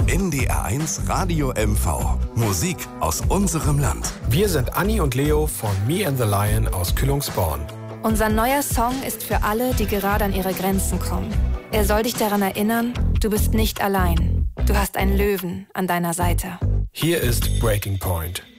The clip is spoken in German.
NDR1 Radio MV. Musik aus unserem Land. Wir sind Anni und Leo von Me and the Lion aus Kühlungsborn. Unser neuer Song ist für alle, die gerade an ihre Grenzen kommen. Er soll dich daran erinnern, du bist nicht allein. Du hast einen Löwen an deiner Seite. Hier ist Breaking Point.